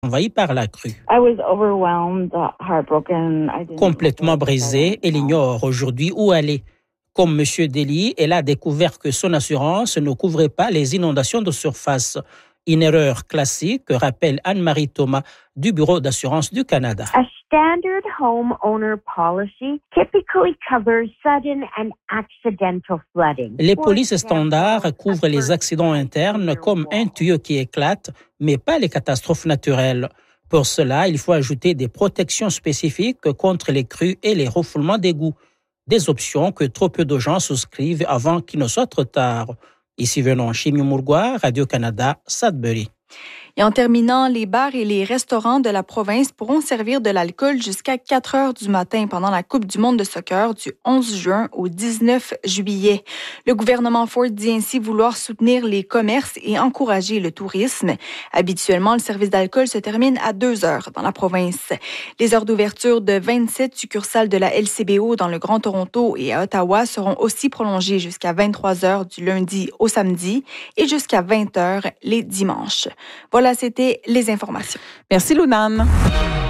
envahi par la crue. I was overwhelmed, heartbroken. Complètement brisée, elle ignore aujourd'hui où aller. Comme M. Dely, elle a découvert que son assurance ne couvrait pas les inondations de surface. Une erreur classique, rappelle Anne-Marie Thomas du Bureau d'assurance du Canada. A standard homeowner policy typically covers sudden and accidental flooding. Les polices standards couvrent les accidents internes comme un tuyau qui éclate, mais pas les catastrophes naturelles. Pour cela, il faut ajouter des protections spécifiques contre les crues et les refoulements d'égouts. Des options que trop peu de gens souscrivent avant qu'il ne soit trop tard. Ici venons Chimio Mourgoua, Radio-Canada, Sudbury. Et en terminant, les bars et les restaurants de la province pourront servir de l'alcool jusqu'à 4 heures du matin pendant la Coupe du monde de soccer du 11 juin au 19 juillet. Le gouvernement Ford dit ainsi vouloir soutenir les commerces et encourager le tourisme. Habituellement, le service d'alcool se termine à 2 heures dans la province. Les heures d'ouverture de 27 succursales de la LCBO dans le Grand Toronto et à Ottawa seront aussi prolongées jusqu'à 23 heures du lundi au samedi et jusqu'à 20 heures les dimanches. Voilà, c'était les informations. Merci, Lounane.